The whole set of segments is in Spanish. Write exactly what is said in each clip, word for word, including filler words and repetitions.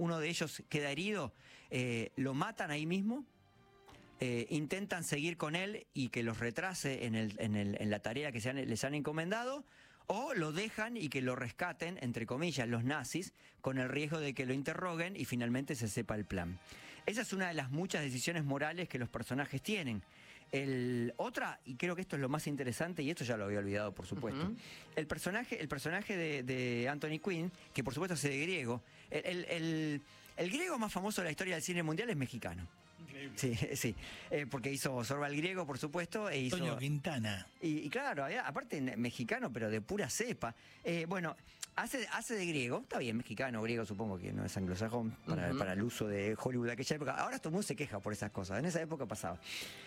uno de ellos queda herido, eh, lo matan ahí mismo. Eh, intentan seguir con él y que los retrase en, el, en, el, en la tarea que se han, les han encomendado, o lo dejan y que lo rescaten, entre comillas, los nazis, con el riesgo de que lo interroguen y finalmente se sepa el plan. Esa es una de las muchas decisiones morales que los personajes tienen. El, otra, y creo que esto es lo más interesante, y esto ya lo había olvidado, por supuesto, uh-huh. el personaje, el personaje de, de Anthony Quinn, que por supuesto hace de griego, el, el, el, el griego más famoso de la historia del cine mundial es mexicano. Increíble. Sí, sí, eh, porque hizo Sorba el griego, por supuesto, e hizo... Toño Quintana. Y, y claro, había, aparte mexicano, pero de pura cepa. Eh, bueno, hace, hace de griego, está bien, mexicano, griego, supongo que no es anglosajón para, uh-huh. para el uso de Hollywood de aquella época. Ahora todo el mundo se queja por esas cosas, en esa época pasaba.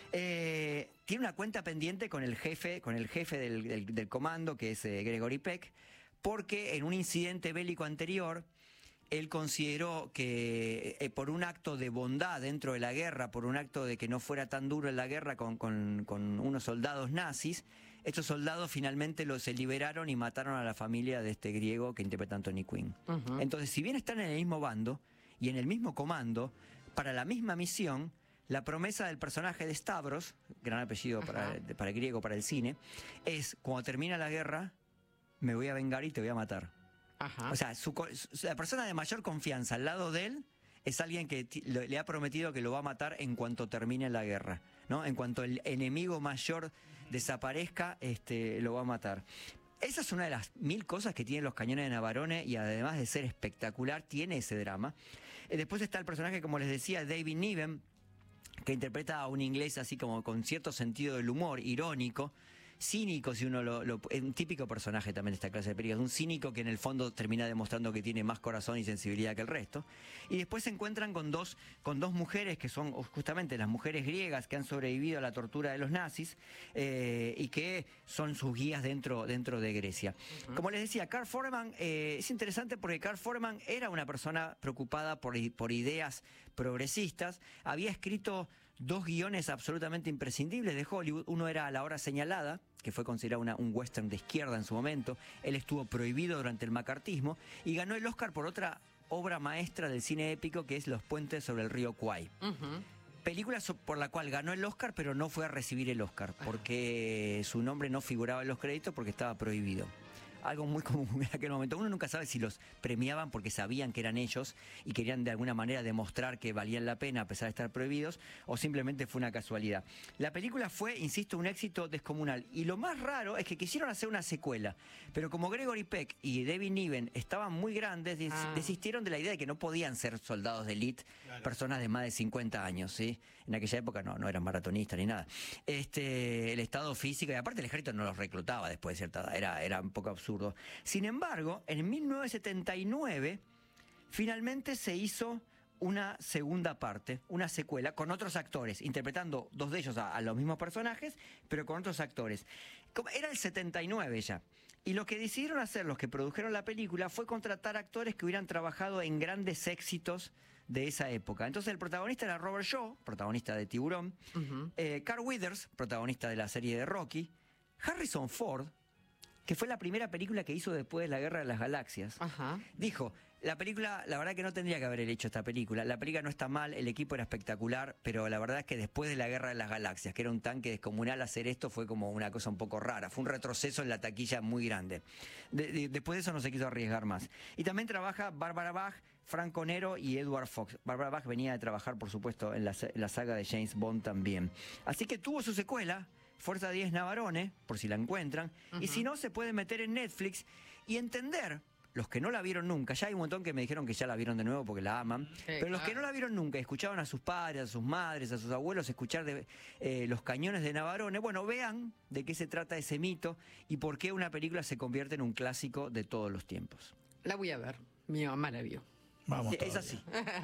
Eh, tiene una cuenta pendiente con el jefe, con el jefe del, del, del comando, que es eh, Gregory Peck, porque en un incidente bélico anterior... Él consideró que eh, por un acto de bondad dentro de la guerra, por un acto de que no fuera tan duro en la guerra con, con, con unos soldados nazis, estos soldados finalmente los se liberaron y mataron a la familia de este griego que interpreta Anthony Quinn. Uh-huh. Entonces, si bien están en el mismo bando y en el mismo comando, para la misma misión, la promesa del personaje de Stavros, gran apellido para, uh-huh. para el griego, para el cine, es, cuando termina la guerra, me voy a vengar y te voy a matar. Ajá. O sea, su, su, la persona de mayor confianza al lado de él es alguien que le, le ha prometido que lo va a matar en cuanto termine la guerra, ¿no? En cuanto el enemigo mayor desaparezca, este, lo va a matar. Esa es una de las mil cosas que tienen Los Cañones de Navarone, y además de ser espectacular, tiene ese drama. Eh, después está el personaje, como les decía, David Niven, que interpreta a un inglés así como con cierto sentido del humor, irónico, cínico, si uno lo, lo... Es un típico personaje también de esta clase de películas, un cínico que en el fondo termina demostrando que tiene más corazón y sensibilidad que el resto. Y después se encuentran con dos, con dos mujeres que son justamente las mujeres griegas que han sobrevivido a la tortura de los nazis eh, y que son sus guías dentro, dentro de Grecia. Uh-huh. Como les decía, Carl Foreman eh, es interesante porque Carl Foreman era una persona preocupada por, por ideas progresistas, había escrito dos guiones absolutamente imprescindibles de Hollywood. Uno era A la hora señalada, que fue considerado una, un western de izquierda en su momento. Él estuvo prohibido durante el macartismo y ganó el Oscar por otra obra maestra del cine épico, que es Los puentes sobre el río Kwai. Uh-huh. Película por la cual ganó el Oscar, pero no fue a recibir el Oscar, porque su nombre no figuraba en los créditos porque estaba prohibido. Algo muy común en aquel momento. Uno nunca sabe si los premiaban porque sabían que eran ellos y querían de alguna manera demostrar que valían la pena a pesar de estar prohibidos, o simplemente fue una casualidad. La película fue, insisto, un éxito descomunal. Y lo más raro es que quisieron hacer una secuela, pero como Gregory Peck y David Niven estaban muy grandes, des ah. desistieron de la idea de que no podían ser soldados de élite, claro. personas de más de cincuenta años, ¿sí? En aquella época no, no eran maratonistas ni nada. Este, el estado físico, y aparte el ejército no los reclutaba después de cierta edad, era, era un poco absurdo. Sin embargo, en mil novecientos setenta y nueve finalmente se hizo una segunda parte, una secuela, con otros actores, interpretando dos de ellos a, a los mismos personajes, pero con otros actores. Era el setenta y nueve ya. Y lo que decidieron hacer los que produjeron la película fue contratar actores que hubieran trabajado en grandes éxitos de esa época. Entonces el protagonista era Robert Shaw, protagonista de Tiburón, uh-huh. eh, Carl Weathers, protagonista de la serie de Rocky, Harrison Ford, que fue la primera película que hizo después de la Guerra de las Galaxias. Ajá. Dijo, la película, la verdad que no tendría que haber hecho esta película. La película no está mal, el equipo era espectacular, pero la verdad es que después de la Guerra de las Galaxias, que era un tanque descomunal, hacer esto fue como una cosa un poco rara. Fue un retroceso en la taquilla muy grande. De, de, después de eso no se quiso arriesgar más. Y también trabaja Barbara Bach, Franco Nero y Edward Fox. Barbara Bach venía de trabajar, por supuesto, en la, en la saga de James Bond también. Así que tuvo su secuela, Fuerza diez Navarone, por si la encuentran, uh-huh. y si no, se pueden meter en Netflix y entender, los que no la vieron nunca, ya hay un montón que me dijeron que ya la vieron de nuevo porque la aman, sí, pero los claro. que no la vieron nunca, escuchaban a sus padres, a sus madres, a sus abuelos escuchar de, eh, Los Cañones de Navarone, bueno, vean de qué se trata ese mito y por qué una película se convierte en un clásico de todos los tiempos. La voy a ver, mi mamá la vio. Vamos. Sí, es así.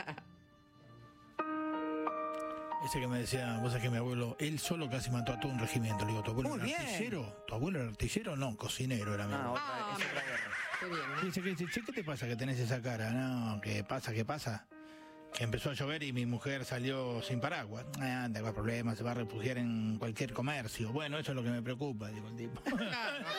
Ese que me decía, vos sabés que mi abuelo, él solo casi mató a todo un regimiento. Le digo, ¿tu abuelo Muy era bien. artillero? ¿Tu abuelo era artillero? No, cocinero era mi abuelo. Ah, otra, es otra guerra. Qué bien, ¿eh? Dice que dice, che, ¿qué te pasa que tenés esa cara? No, ¿qué pasa? ¿Qué pasa? Que empezó a llover y mi mujer salió sin paraguas. Ah, no hay problema, se va a refugiar en cualquier comercio. Bueno, eso es lo que me preocupa, digo el tipo.